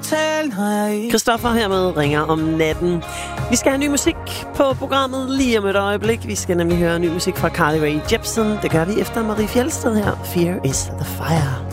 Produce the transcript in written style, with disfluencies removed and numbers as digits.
Christoffer hermed ringer om natten. Vi skal have ny musik på programmet lige om et øjeblik. Vi skal nemlig høre ny musik fra Carly Rae Jepsen. Det gør vi efter Marie Fjeldsted her. Fear is the fire.